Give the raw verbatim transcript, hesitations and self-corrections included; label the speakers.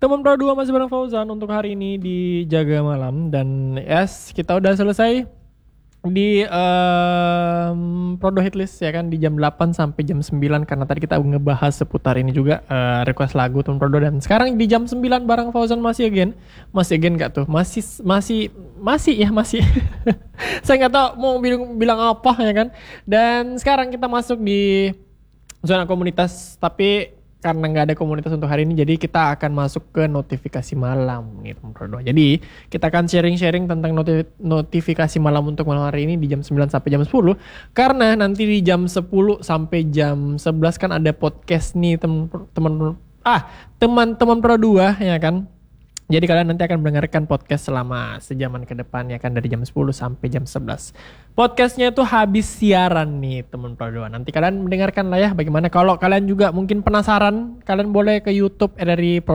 Speaker 1: Teman Pro dua masih bareng Fauzan untuk hari ini di Jaga Malam. Dan yes, kita udah selesai di um, Prodo Hitlist ya kan, di jam delapan sampai jam sembilan. Karena tadi kita ngebahas seputar ini juga, uh, request lagu Teman Prodo. Dan sekarang di jam sembilan bareng Fauzan masih again. Masih again gak tuh? Masih Masih Masih ya masih Saya gak tahu mau bilang, bilang apa ya kan. Dan sekarang kita masuk di zona komunitas, tapi karena nggak ada komunitas untuk hari ini, jadi kita akan masuk ke notifikasi malam nih teman Prodo. Jadi kita akan sharing-sharing tentang notif- notifikasi malam untuk malam hari ini di jam sembilan sampai jam sepuluh. Karena nanti di jam sepuluh sampai jam sebelas kan ada podcast nih teman-teman ah teman-teman Pro dua ya kan. Jadi kalian nanti akan mendengarkan podcast selama sejaman ke depan ya kan, dari jam sepuluh sampai jam sebelas. Podcastnya itu habis siaran nih teman Pro dua. Nanti kalian mendengarkan lah ya bagaimana. Kalau kalian juga mungkin penasaran, kalian boleh ke YouTube eh, dari Pro